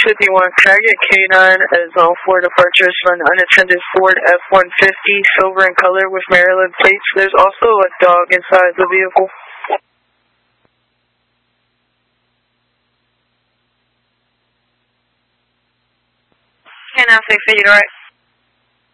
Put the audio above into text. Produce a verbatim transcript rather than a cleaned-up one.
fifty-one, can I get K nine as on four departures for an unattended Ford F one fifty, silver in color with Maryland plates? There's also a dog inside the vehicle. K nine six fifty, right?